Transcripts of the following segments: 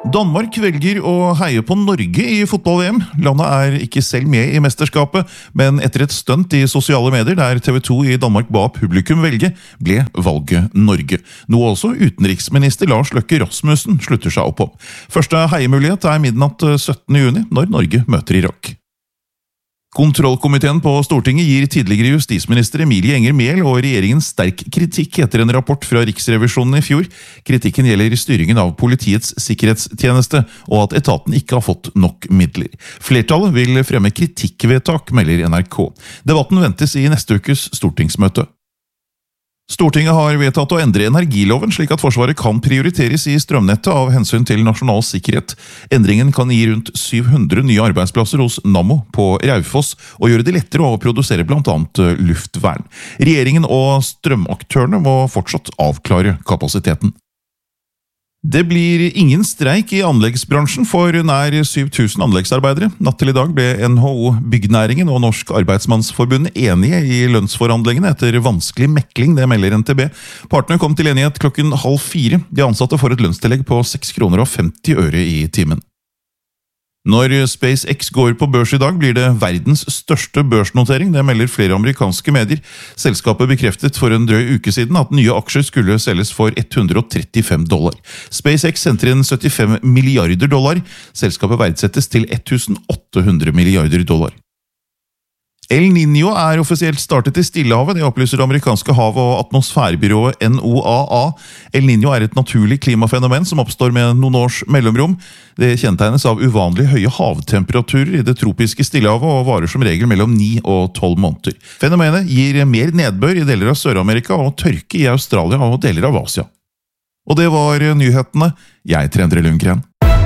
Danmark velger å heie på Norge i fotball-VM. Landet ikke selv med i mesterskapet, men etter et stunt i sosiale medier der TV 2 i Danmark ba publikum velge, ble valget Norge. Noe også utenriksminister Lars Løkke Rasmussen slutter seg opp om. Første heiemulighet midnatt 17. juni, når Norge møter Irak. Kontrollkomiteen på Stortinget gir tidligere justisminister Emilie Enger Mehl og regjeringen sterk kritikk etter en rapport fra Riksrevisjonen i fjor. Kritikken gjelder styringen av politiets sikkerhetstjeneste, og at etaten ikke har fått nok midler. Flertallet vil fremme kritikkvedtak, melder NRK. Debatten ventes i neste ukes stortingsmøte. Stortinget har vedtatt å endre energiloven slik at Forsvaret kan prioriteres i strømnettet av hensyn til nasjonal sikkerhet. Endringen kan gi rundt 700 nye arbeidsplasser hos Nammo på Raufoss og gjøre det lettere å produsere blant annet luftvern. Regjeringen og strømaktørene må fortsatt avklare kapasiteten. Det blir ingen streik i anleggsbransjen for nær 7000 anleggsarbeidere. Natt til i dag ble NHO Byggnæringen og Norsk Arbeidsmannsforbund enige i lønnsforhandlingene etter vanskelig mekling, det melder NTB. Partene kom til enighet 3:30. De ansatte får et lønnstillegg på 6,50 kroner i timen. Når SpaceX går på børs i dag, blir det verdens største børsnotering, det melder flere amerikanske medier. Selskapet bekreftet for en drøy uke siden at nye aksjer skulle selges for $135. SpaceX henter inn $75 milliarder. Selskapet verdsettes til $1.800 milliarder. El Niño offisielt startet i Stillehavet, det opplyser det amerikanske hav- og atmosfærebyrået NOAA. El Niño et naturlig klimafenomen som oppstår med noen års mellomrom. Det kjennetegnes av uvanlig høye havtemperaturer i det tropiske Stillehavet og varer som regel mellom 9 og 12 måneder. Fenomenet gir mer nedbør i deler av Sør-Amerika og tørke i Australia og deler av Asia. Og det var nyhetene. Jeg heter Endre Lundgren.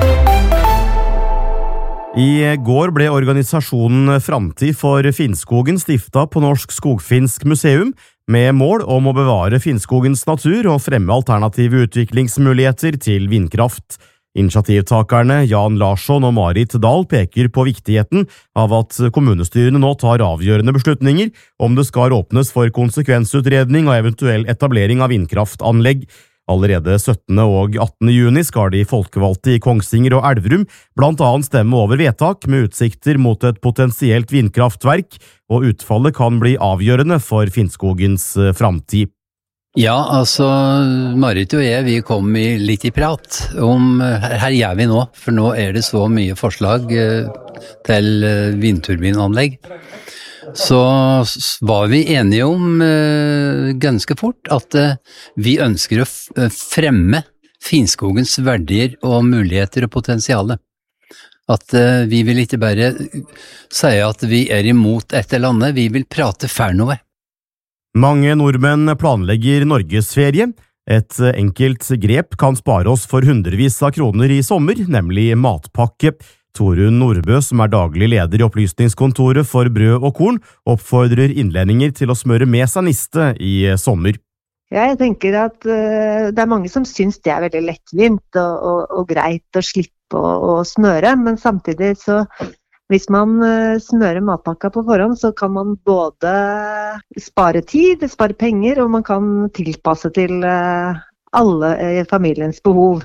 I går ble organisasjonen Framtid for Finnskogen stiftet på Norsk Skogfinsk Museum, med mål om å bevare Finnskogens natur og fremme alternative utviklingsmuligheter til vindkraft. Initiativtakerne Jan Larsson og Marit Dahl peker på viktigheten av at kommunestyrene nå tar avgjørende beslutninger om det skal åpnes for konsekvensutredning og eventuell etablering av vindkraftanlegg. Allerede 17. og 18. juni skal de folkevalgte i Kongsvinger og Elverum blant annet stemme over vedtak med utsikter mot et potensielt vindkraftverk, og utfallet kan bli avgjørende for Finnskogens framtid. Ja, altså, Marit og jeg, vi kom litt i prat om, her gjør vi nå, for nå det så mye forslag til vindturbinanlegg. Så var vi enige om ganske fort at vi ønsker å fremme Finnskogens verdier og muligheter og potensiale. At vi vil ikke bare si at vi imot et eller annet, vi vil prate for noe. Mange nordmenn planlegger norgesferie. Et enkelt grep kan spare oss for hundrevis av kroner i sommer, nemlig matpakke. Torunn Nordbø, som daglig leder i opplysningskontoret for brød og korn, oppfordrer innlendinger til å smøre med seg niste i sommer. Jeg tenker at det mange som syns det veldig lettvint og greit å slippe å smøre, men samtidig så hvis man smører matpakka på forhånd, så kan man både spare tid, spare penger, og man kan tilpasse til alle i familiens behov.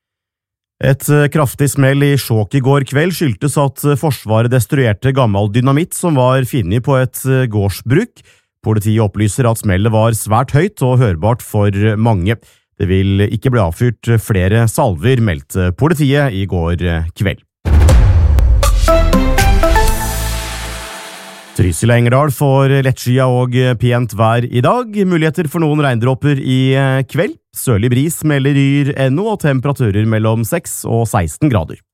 Et kraftig smell i Skjåk i går kveld skyldtes at Forsvaret destruerte gammel dynamitt som var funnet på et gårdsbruk. Politiet opplyser at smellet var svært høyt og hørbart for mange. Det vil ikke bli avfyrt flere salver, meldte politiet i går kveld. Trysil og Engerdal får lettskyet og pent vær i dag. Muligheter for noen regndråper i kveld. Sørlig bris melder Yr NO og temperaturer mellom 6 og 16 grader.